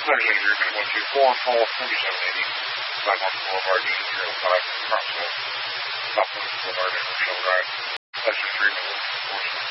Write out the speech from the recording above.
Understand you're going to 124, call 4780, Sidewalk Boulevard, Unit 05, Crossville, Southwest Boulevard, Commercial Drive. That's your 3 minutes.